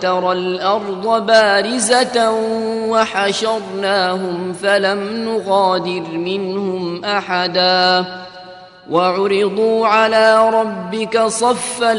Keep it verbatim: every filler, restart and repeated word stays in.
ترى الأرض بارزة وحشرناهم فلم نغادر منهم أحدا وعرضوا على ربك صفا